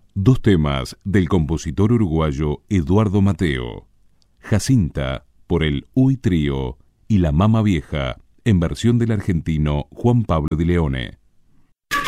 Dos temas del compositor uruguayo Eduardo Mateo. Jacinta, por el UI Trío, y La Mama Vieja, en versión del argentino Juan Pablo Di Leone.